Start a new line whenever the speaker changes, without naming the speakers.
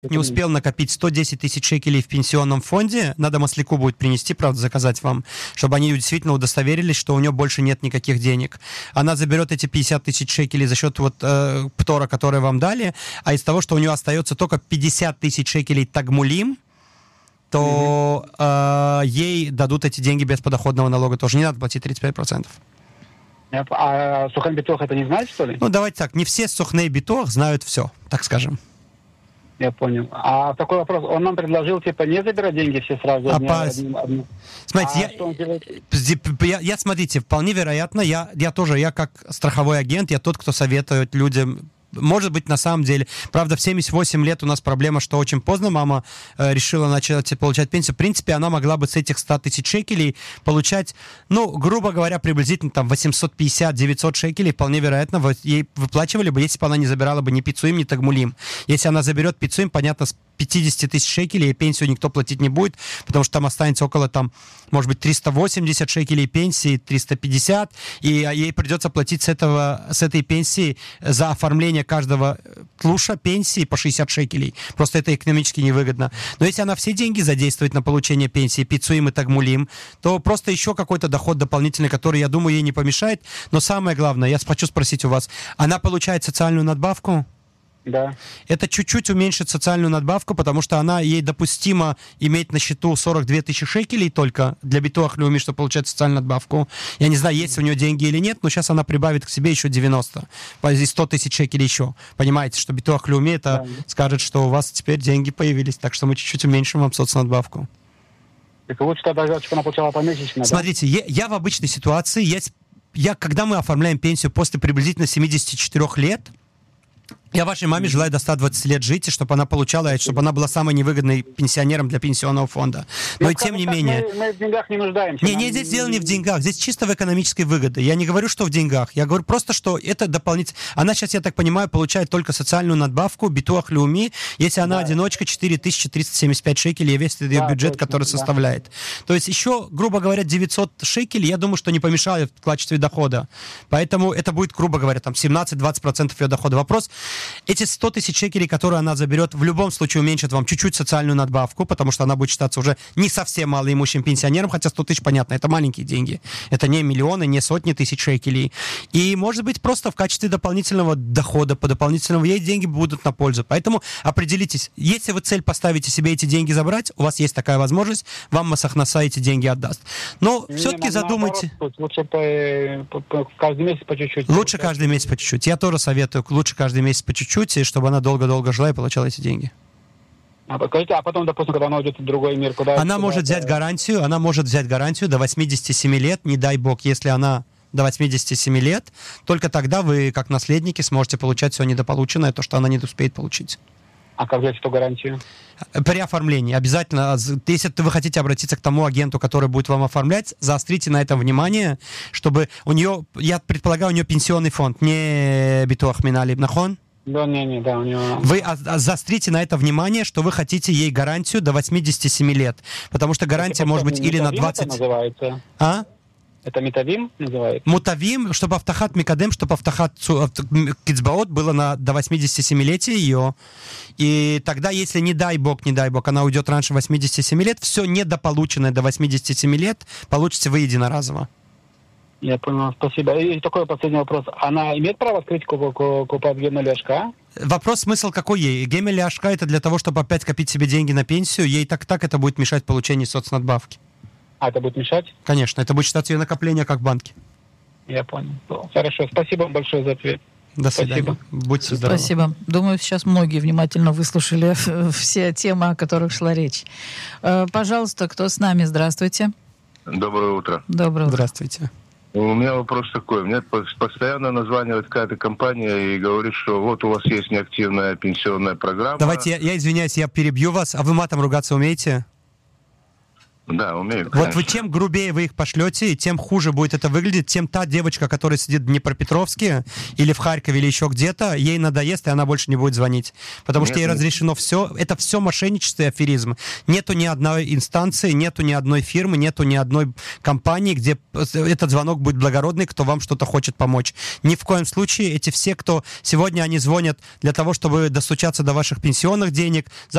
не успел накопить 110 тысяч шекелей в пенсионном фонде, надо Масляку будет принести, правда, заказать вам, чтобы они действительно удостоверились, что у нее больше нет никаких денег. Она заберет эти 50 тысяч шекелей за счет птора, который вам дали, а из того, что у нее остается только 50 тысяч шекелей тагмулим, то ей дадут эти деньги без подоходного налога тоже. Не надо платить 35%.
А Сухен Битох это не знает, что ли?
Ну, давайте так, не все Сухней Битох знают все, так скажем.
Я понял. А такой вопрос. Он нам предложил, не забирать деньги все сразу.
Смотрите, я, смотрите, вполне вероятно, я как страховой агент, я тот, кто советует людям. Может быть, на самом деле. Правда, в 78 лет у нас проблема, что очень поздно мама решила начать получать пенсию. В принципе, она могла бы с этих 100 тысяч шекелей получать, грубо говоря, приблизительно там 850-900 шекелей. Вполне вероятно, ей выплачивали бы, если бы она не забирала бы ни пиццуим, ни тагмулим. Если она заберет пиццуим, понятно, с 50 тысяч шекелей, и пенсию никто платить не будет, потому что там останется около, может быть, 380 шекелей пенсии, 350, и ей придется платить с этой пенсии за оформление каждого тлуша пенсии по 60 шекелей. Просто это экономически невыгодно. Но если она все деньги задействует на получение пенсии, пиццуим и тагмулим, то просто еще какой-то доход дополнительный, который, я думаю, ей не помешает. Но самое главное, я хочу спросить у вас, она получает социальную надбавку?
Да.
Это чуть-чуть уменьшит социальную надбавку, потому что ей допустимо иметь на счету 42 тысячи шекелей только для Битуах Леуми, чтобы получать социальную надбавку. Я не знаю, есть у нее деньги или нет, но сейчас она прибавит к себе еще 90. Из 100 тысяч шекелей еще. Понимаете, что Битуах Леуми скажет, что у вас теперь деньги появились, так что мы чуть-чуть уменьшим вам соцнадбавку.
Так лучше тогда, чтобы она получала помесячно,
Смотрите, я в обычной ситуации, когда мы оформляем пенсию после приблизительно 74 лет, я вашей маме желаю до 120 лет жить, и чтобы она получала, чтобы она была самой невыгодной пенсионером для пенсионного фонда. Но и тем не менее...
Мы в деньгах не нуждаемся.
Здесь дело не в деньгах, здесь чисто в экономической выгоде. Я не говорю, что в деньгах. Я говорю просто, что это дополнительно... Она сейчас, я так понимаю, получает только социальную надбавку, Битуах Леуми, если она одиночка, 4375 шекелей, весь ее бюджет, который составляет. То есть еще, грубо говоря, 900 шекелей, я думаю, что не помешает в качестве дохода. Поэтому это будет, грубо говоря, 17-20% ее дохода. Вопрос... Эти 100 тысяч шекелей, которые она заберет, в любом случае уменьшат вам чуть-чуть социальную надбавку, потому что она будет считаться уже не совсем малоимущим пенсионером, хотя 100 тысяч, понятно, это маленькие деньги. Это не миллионы, не сотни тысяч шекелей. И, может быть, просто в качестве дополнительного дохода, по дополнительному ей деньги будут на пользу. Поэтому определитесь, если вы цель поставите себе эти denьги забрать, у вас есть такая возможность, вам Мас Ахнаса эти деньги отдаст. Но все-таки задумайте.
Лучше каждый месяц по чуть-чуть.
Лучше каждый месяц по чуть-чуть. Я тоже советую, лучше каждый месяц по чуть-чуть, чтобы она долго-долго жила и получала эти деньги.
А потом, допустим, когда она уйдет в другой мир,
она может взять гарантию до 87 лет, не дай бог, если она до 87 лет, только тогда вы, как наследники, сможете получать все недополученное, то, что она не успеет получить.
А как взять эту гарантию?
При оформлении. Обязательно, если вы хотите обратиться к тому агенту, который будет вам оформлять, заострите на этом внимание, чтобы у нее, я предполагаю, у нее пенсионный фонд, не Битуах Минали, нахон?
Да, у него...
Вы заострите на это внимание, что вы хотите ей гарантию до 87 лет, потому что гарантия может быть или на 20...
Это называется?
А?
Это Митавим называется?
Мутавим, чтобы Автахат Микадем, чтобы Автахат Кицбаот было до 87-летия ее. И тогда, если не дай бог, она уйдет раньше 87 лет, все недополученное до 87 лет получите вы единоразово.
Я понял, спасибо. И такой последний вопрос. Она имеет право открыть купат Гемель Ашка?
Вопрос, смысл какой ей? Гемель Ашка это для того, чтобы опять копить себе деньги на пенсию. Ей так это будет мешать получению соцнадбавки.
А, это будет мешать?
Конечно, это будет считаться ее накопление, как в банке.
Я понял. Хорошо, спасибо вам большое за ответ.
До свидания.
Спасибо.
Будьте здоровы.
Спасибо. Думаю, сейчас многие внимательно выслушали все темы, о которых шла речь. Пожалуйста, кто с нами? Здравствуйте.
Доброе утро.
Доброе утро.
Здравствуйте.
У меня вопрос такой. Мне постоянно названивает какая-то компания и говорит, что вот у вас есть неактивная пенсионная программа.
Давайте, я извиняюсь, я перебью вас. А вы матом ругаться умеете?
Да, умею.
Вот
конечно.
вы чем грубее вы их пошлете, тем хуже будет это выглядеть, тем та девочка, которая сидит в Днепропетровске или в Харькове или еще где-то, ей надоест, и она больше не будет звонить. Потому что ей разрешено все. Это все мошенничество и аферизм. Нету ни одной инстанции, нету ни одной фирмы, нету ни одной компании, где этот звонок будет благородный, кто вам что-то хочет помочь. Ни в коем случае эти все, кто сегодня они звонят для того, чтобы достучаться до ваших пенсионных денег,